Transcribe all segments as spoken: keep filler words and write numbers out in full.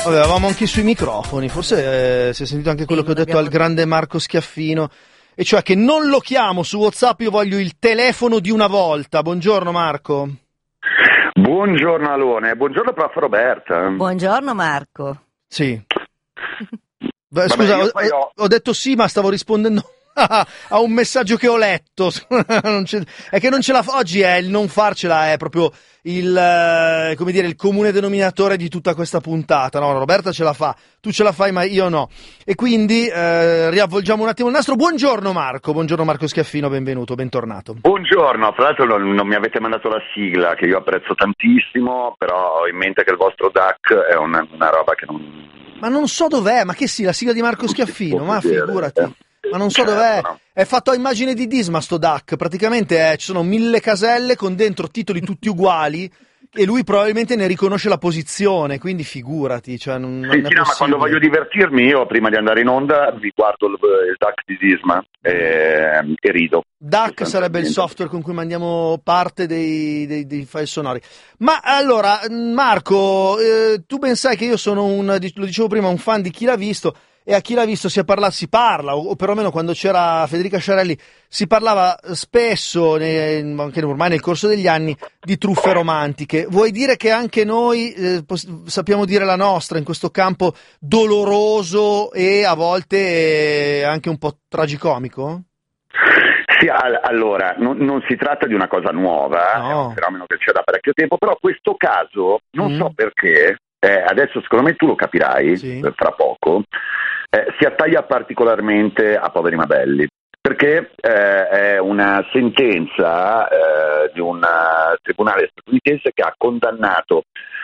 Vabbè, avevamo anche sui microfoni, forse eh, si è sentito anche quello Sì, che ho non detto abbiamo- al grande Marco Schiaffino, e cioè che non lo chiamo su WhatsApp, io voglio il telefono di una volta. Buongiorno Marco. Buongiorno Alone, buongiorno prof Roberta. Buongiorno Marco. Sì. Beh, Vabbè, scusa, io ho, poi ho- ho detto sì, ma stavo rispondendo a un messaggio che ho letto. Non c'è- è che non ce la fa. Oggi è il non farcela, è proprio il, eh, come dire, il comune denominatore di tutta questa puntata. No, Roberta ce la fa, tu ce la fai, ma io no. E quindi eh, riavvolgiamo un attimo il nastro. Buongiorno Marco, buongiorno Marco Schiaffino, benvenuto, bentornato. Buongiorno, fra l'altro non, non mi avete mandato la sigla che io apprezzo tantissimo, però ho in mente che il vostro D A C è una, una roba che non... Ma non so dov'è, ma che sì, la sigla di Marco Non si Schiaffino, può ma vedere, figurati. eh. Ma non so Certo, dov'è, no. è fatto a immagine di Disma sto D A C, praticamente eh, ci sono mille caselle con dentro titoli tutti uguali e lui probabilmente ne riconosce la posizione, quindi figurati, cioè non, non Sì, è sì, no, ma quando possibile. voglio divertirmi io, prima di andare in onda, vi guardo il, il D A C di Disma e, e rido. D A C sarebbe il software con cui mandiamo parte dei, dei, dei file sonori. Ma allora, Marco, eh, tu ben sai che io sono un, lo dicevo prima, un fan di Chi l'ha visto, e a Chi l'ha visto si, è parla, si parla, o, o perlomeno quando c'era Federica Sciarelli, si parlava spesso, ne, anche ormai nel corso degli anni, di truffe romantiche. Vuoi dire che anche noi eh, pos- sappiamo dire la nostra in questo campo doloroso e a volte eh, anche un po' tragicomico? Sì, al- allora, non, non si tratta di una cosa nuova, No. è un fenomeno che c'è da parecchio tempo, però questo caso, non Mm. so perché, eh, adesso secondo me tu lo capirai Sì. eh, fra poco, eh, si attaglia particolarmente a poveri mabelli, perché eh, è una sentenza eh, di un eh, tribunale statunitense che ha condannato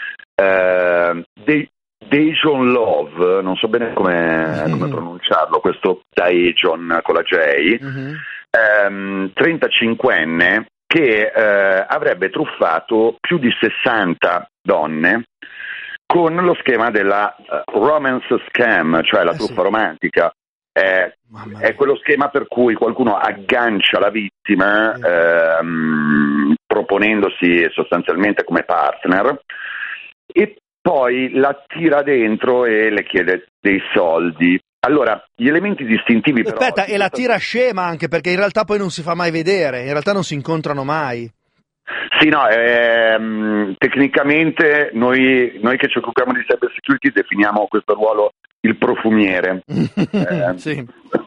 eh, dei Daejon Love, non so bene come, come pronunciarlo, questo Daejon con la J, Mhm. ehm, trentacinquenne che eh, avrebbe truffato più di sessanta donne con lo schema della eh, romance scam, cioè la Eh, truffa sì. romantica. Eh, Mamma è mia. quello schema per cui qualcuno aggancia la vittima Sì. ehm, proponendosi sostanzialmente come partner e poi la tira dentro e le chiede dei soldi. Allora, gli elementi distintivi però... Aspetta, di e la questa- tira scema anche perché in realtà poi non si fa mai vedere, in realtà non si incontrano mai. Sì, no, ehm, tecnicamente noi, noi che ci occupiamo di cyber security definiamo questo ruolo il profumiere. Eh, Sì.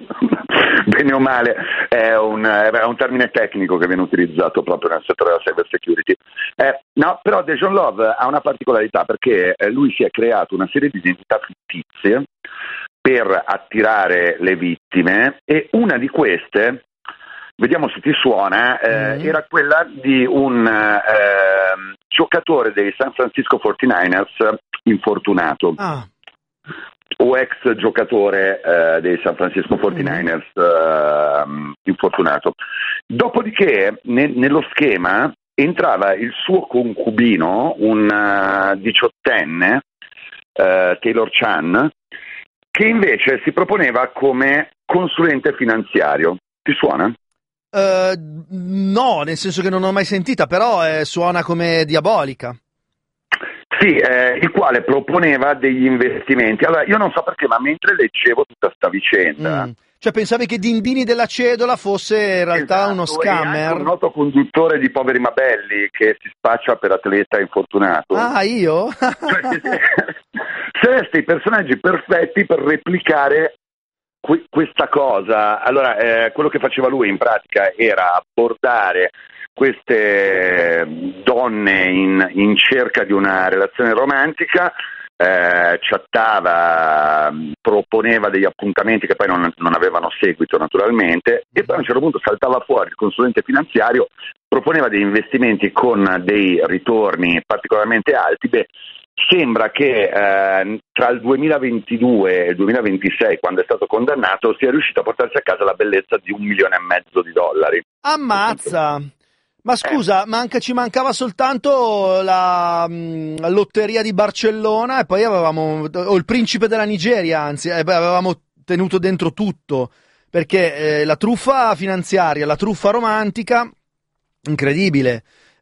Bene o male, è un, è un termine tecnico che viene utilizzato proprio nel settore della cyber security. Eh, no, però Daejon Love ha una particolarità perché eh, lui si è creato una serie di identità fittizie per attirare le vittime e una di queste, vediamo se ti suona, eh, Mm. era quella di un eh, giocatore dei San Francisco quarantanovers infortunato. Ah, O ex giocatore eh, dei San Francisco quarantanovers eh, infortunato. Dopodiché ne- nello schema entrava il suo concubino, un uh, diciottenne, uh, Taylor Chan, che invece si proponeva come consulente finanziario. Ti suona? eh, no, nel senso che non l'ho mai sentita, però eh, suona come diabolica. Sì, eh, il quale proponeva degli investimenti. Allora, io non so perché, ma mentre leggevo tutta sta vicenda... Mm. Cioè pensavi che Dindini della Cedola fosse in realtà Esatto, uno e anche scammer? un noto conduttore di Poveri Mabelli che si spaccia per atleta infortunato. Ah, io? Cioè, sareste i personaggi perfetti per replicare que- questa cosa. Allora, eh, quello che faceva lui in pratica era abbordare queste donne in, in cerca di una relazione romantica, eh, chattava, proponeva degli appuntamenti che poi non, non avevano seguito naturalmente, e poi a un certo punto saltava fuori il consulente finanziario, proponeva dei investimenti con dei ritorni particolarmente alti. Beh, sembra che eh, tra il duemilaventidue e il duemilaventisei, quando è stato condannato, sia riuscito a portarsi a casa la bellezza di un milione e mezzo di dollari. Ammazza! Ma scusa, manca, ci mancava soltanto la, mh, la lotteria di Barcellona e poi avevamo, o il principe della Nigeria, anzi, eh, beh, avevamo tenuto dentro tutto, perché eh, la truffa finanziaria, la truffa romantica, incredibile.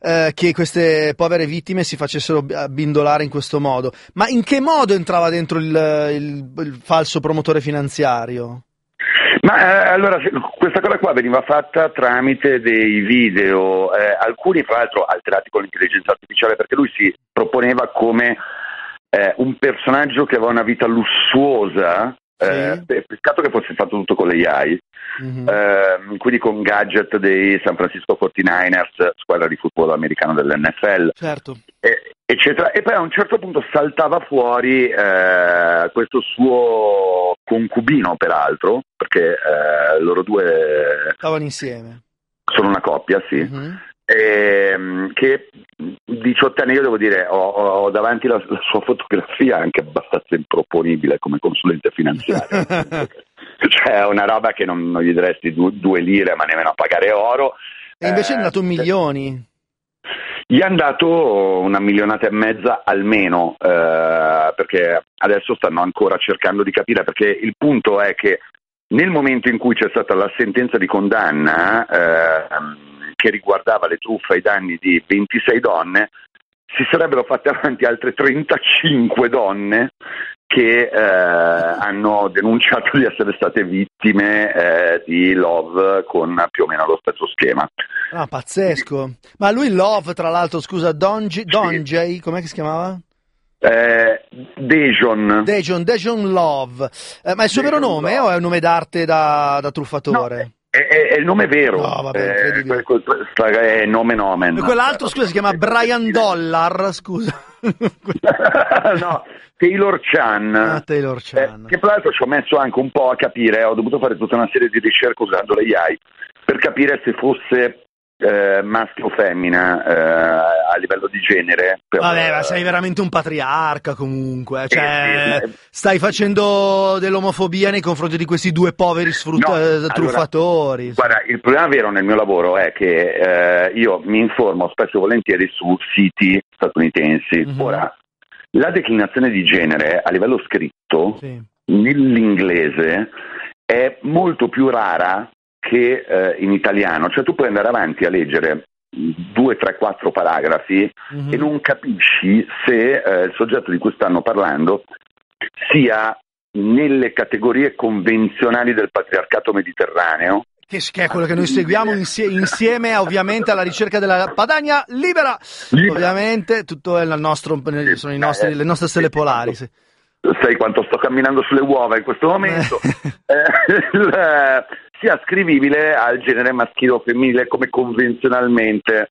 eh, che queste povere vittime si facessero abbindolare in questo modo. Ma in che modo entrava dentro il, il, il falso promotore finanziario? Ma eh, allora questa cosa qua veniva fatta tramite dei video, eh, alcuni fra l'altro alterati con l'intelligenza artificiale, perché lui si proponeva come eh, un personaggio che aveva una vita lussuosa, sì. eh, peccato che fosse fatto tutto con l'A I, mm-hmm. eh, quindi con gadget dei San Francisco quarantanovers, squadra di football americano dell'N F L. Certo. Eh, eccetera, e poi a un certo punto saltava fuori eh, questo suo concubino, peraltro, perché eh, loro due stavano insieme, sono una coppia, sì, mm-hmm. e, che diciotto anni, io devo dire, ho, ho davanti la, la sua fotografia anche abbastanza improponibile come consulente finanziario. Cioè è una roba che non, non gli diresti due, due lire, ma nemmeno a pagare oro. E invece eh, è andato milioni. Gli è andato una milionata e mezza almeno, eh, perché adesso stanno ancora cercando di capire, perché il punto è che nel momento in cui c'è stata la sentenza di condanna eh, che riguardava le truffe ai danni di ventisei donne, si sarebbero fatte avanti altre trentacinque donne che eh, hanno denunciato di essere state vittime eh, di Love con più o meno lo stesso schema. Ah, pazzesco. Ma lui Love, tra l'altro, scusa, Don J, Don J, com'è che si chiamava? Eh, Dejon. Dejon, Dejon Love. Eh, ma è il suo Dejon vero nome Love. o è un nome d'arte da, da truffatore? No, è, è, è il nome vero. No, vabbè, eh, quel, quel, è nome nomen. E quell'altro, scusa, si chiama Brian Dollar, scusa. No, Taylor Chan, ah, Taylor Chan. Eh, che tra l'altro ci ho messo anche un po' a capire, ho dovuto fare tutta una serie di ricerche usando l'A I per capire se fosse eh, maschio o femmina eh, a livello di genere. Per, Vabbè, ma sei veramente un patriarca comunque, cioè eh, sì, stai facendo dell'omofobia nei confronti di questi due poveri sfrutta- no, truffatori. Allora, guarda, il problema vero nel mio lavoro è che eh, io mi informo spesso e volentieri su siti statunitensi. Mm-hmm. Ora, la declinazione di genere a livello scritto, sì, nell'inglese è molto più rara che eh, in italiano, cioè tu puoi andare avanti a leggere due, tre, quattro paragrafi mm-hmm. e non capisci se eh, il soggetto di cui stanno parlando sia nelle categorie convenzionali del patriarcato mediterraneo, che, che è quello che noi seguiamo insie- insieme ovviamente alla ricerca della Padania libera, libera. Ovviamente tutto è nel nostro, sono i nostri, le nostre stelle polari, sì. Sai quanto sto camminando sulle uova in questo momento. eh, il, sia ascrivibile al genere maschile o femminile come convenzionalmente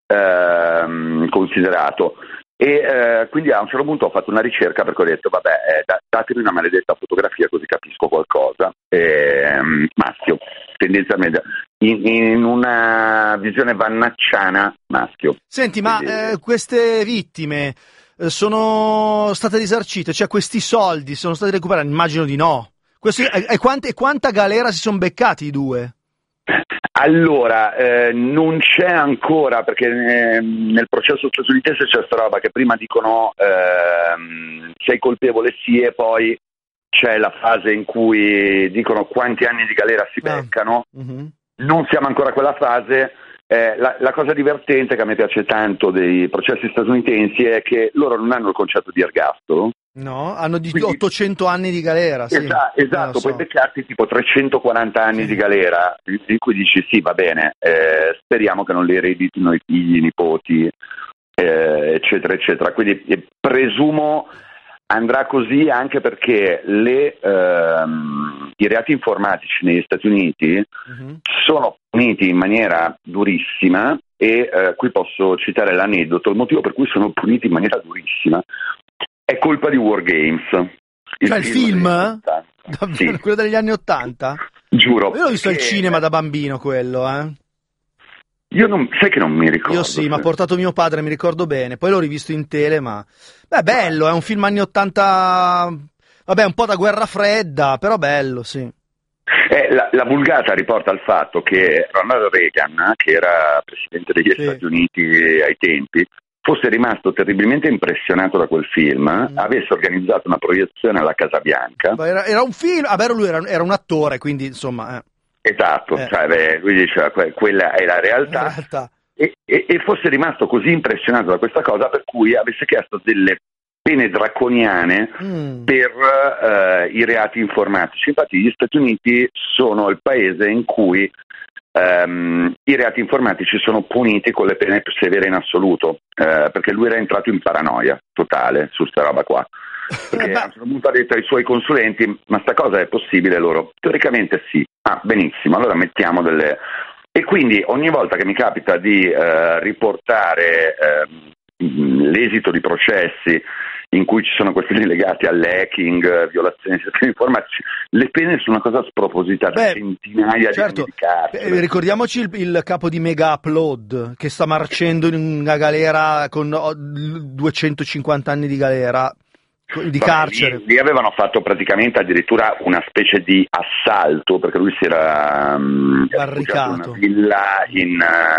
eh, considerato. E eh, quindi a un certo punto ho fatto una ricerca perché ho detto vabbè eh, da, datemi una maledetta fotografia così capisco qualcosa. Eh, maschio, tendenzialmente in, in una visione vannacciana maschio. Senti, ma quindi, eh, queste vittime sono state risarcite, cioè questi soldi sono stati recuperati? Immagino di no. Questi, e, e, quante, e quanta galera si sono beccati i due? Allora, eh, non c'è ancora, perché eh, nel processo statunitense c'è sta roba che prima dicono eh, sei colpevole sì, e poi c'è la fase in cui dicono quanti anni di galera si beccano. Ah. Mm-hmm. Non siamo ancora a quella fase. Eh, la, la cosa divertente che a me piace tanto dei processi statunitensi è che loro non hanno il concetto di ergastolo. No, hanno di quindi, ottocento anni di galera. Sì. Esatto, esatto. So. Puoi beccarti tipo trecentoquaranta anni sì. di galera, in cui dici sì, va bene, eh, speriamo che non li ereditino i figli, i nipoti, eh, eccetera, eccetera. Quindi eh, presumo andrà così anche perché le, ehm, i reati informatici negli Stati Uniti uh-huh. sono puniti in maniera durissima e eh, qui posso citare l'aneddoto, il motivo per cui sono puniti in maniera durissima è colpa di War Games. Il cioè film? il film? Sì. Quello degli anni Ottanta? Giuro. Io l'ho visto al cinema da bambino quello, eh. Io non, sai che non mi ricordo. Io sì, mi ha portato mio padre, mi ricordo bene. Poi l'ho rivisto in tele, ma beh, bello, è un film anni ottanta, vabbè, un po' da guerra fredda, però bello, sì. Eh, la, la vulgata riporta al fatto che Ronald Reagan, che era presidente degli sì. Stati Uniti ai tempi, fosse rimasto terribilmente impressionato da quel film, mm. avesse organizzato una proiezione alla Casa Bianca. Era, era un film, ah, beh, lui era, era un attore, quindi insomma... Eh. Esatto, eh. cioè, beh, lui diceva que- quella è la realtà, la realtà. e, e, e fosse rimasto così impressionato da questa cosa per cui avesse chiesto delle pene draconiane mm. per uh, i reati informatici. Infatti gli Stati Uniti sono il paese in cui um, i reati informatici sono puniti con le pene più severe in assoluto, uh, perché lui era entrato in paranoia totale su sta roba qua. Perché a un certo punto ha detto ai suoi consulenti: ma sta cosa è possibile? Loro teoricamente sì. Ah, benissimo, allora mettiamo delle... E quindi ogni volta che mi capita di uh, riportare uh, l'esito di processi in cui ci sono questioni legate all'hacking, violazioni di sistemi informatici, le pene sono una cosa spropositata, Beh, centinaia certo, di carcere. Eh, ricordiamoci il, il capo di Mega Upload che sta marcendo in una galera con duecentocinquanta anni di galera, di Vabbè, carcere. Lì, lì avevano fatto praticamente addirittura una specie di assalto, perché lui si era um, barricato in una villa in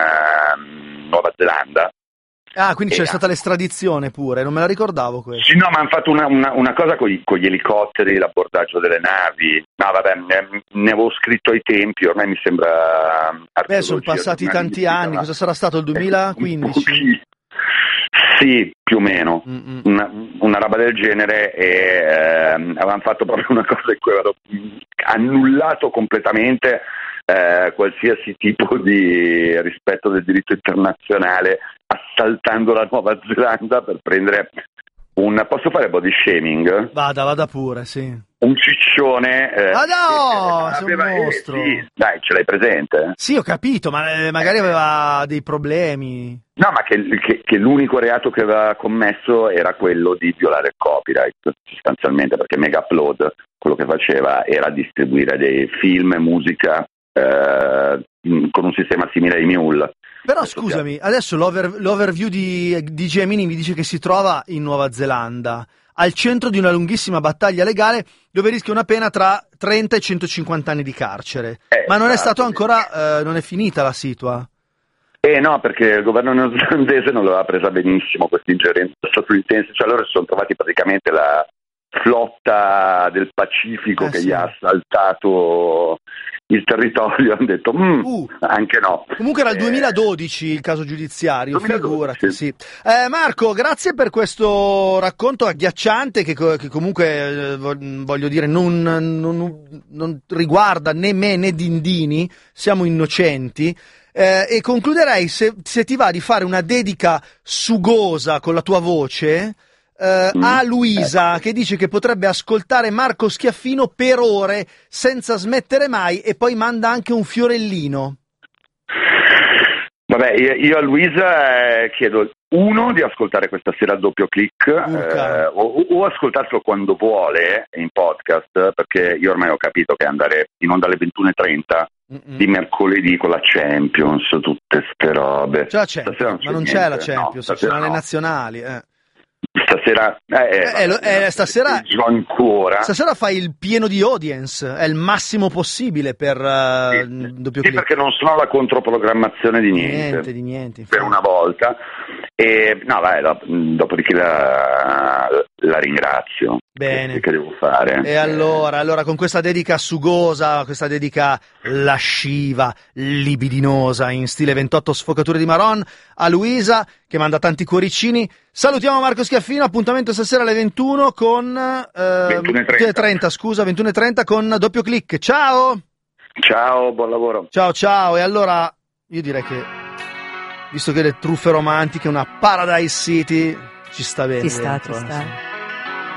uh, Nuova Zelanda. Ah, quindi c'è stata l'estradizione pure, non me la ricordavo questa. Sì, no, ma hanno fatto una, una, una cosa con gli, con gli elicotteri, l'abbordaggio delle navi. No, vabbè, ne, ne avevo scritto ai tempi, ormai mi sembra... Beh, sono passati tanti anni, cosa sarà stato il duemilaquindici? Sì, più o meno, una, una roba del genere, e eh, avevano fatto proprio una cosa in cui avevano annullato completamente eh, qualsiasi tipo di rispetto del diritto internazionale, assaltando la Nuova Zelanda per prendere un... Posso fare body shaming? Vada, vada pure, sì. Un ciccione... Eh, ah no, eh, sei aveva, un mostro. Eh, sì, dai, ce l'hai presente? Sì, ho capito, ma eh, magari aveva dei problemi. No, ma che, che, che l'unico reato che aveva commesso era quello di violare il copyright, sostanzialmente, perché Mega Upload quello che faceva era distribuire dei film e musica eh, con un sistema simile ai Mule. Però scusami, adesso l'over, l'overview di D J Mini mi dice che si trova in Nuova Zelanda, al centro di una lunghissima battaglia legale dove rischia una pena tra trenta e centocinquanta anni di carcere. Eh, Ma non è stato ancora, eh, non è finita la situa? Eh no, perché il governo neozelandese non l'aveva presa benissimo questa ingerenza statunitense, cioè loro si sono trovati praticamente la flotta del Pacifico eh, che sì. gli ha assaltato il territorio, hanno detto mm, uh, anche no. Comunque era il duemiladodici il caso giudiziario, duemiladodici, figurati. Sì. Eh, Marco, grazie per questo racconto agghiacciante che, che comunque eh, voglio dire non, non, non riguarda né me né Dindini, siamo innocenti. Eh, e concluderei, se, se ti va, di fare una dedica sugosa con la tua voce eh, mm. a Luisa, ecco. Che dice che potrebbe ascoltare Marco Schiaffino per ore senza smettere mai, e poi manda anche un fiorellino. Vabbè, io, io a Luisa eh, chiedo uno di ascoltare questa sera il doppio click eh, o, o ascoltarselo quando vuole in podcast, perché io ormai ho capito che andare in onda alle ventuno e trenta Mm-mm. di mercoledì con la Champions, tutte ste robe. C'è la Champions, non ma non niente. C'è la Champions, no, ci sono no. le nazionali. Eh. Stasera, eh, eh, eh, eh, stasera, ancora. stasera fai il pieno di audience, è il massimo possibile per uh, sì, doppio sì, click. Perché non sono la controprogrammazione di niente, niente, di niente per una volta. E no, vai, dopodiché la, la ringrazio. Bene. Che, che devo fare? E allora, allora, con questa dedica sugosa, questa dedica lasciva, libidinosa, in stile ventotto sfocature di Maron, a Luisa, che manda tanti cuoricini, salutiamo Marco Schiaffino, appuntamento stasera alle ventuno con... Eh, ventuno e trenta, scusa, ventuno e trenta con doppio click. Ciao! Ciao, buon lavoro. Ciao, ciao. E allora, io direi che, visto che le truffe romantiche, una Paradise City, ci sta bene. Ci sta, dentro, ci sta.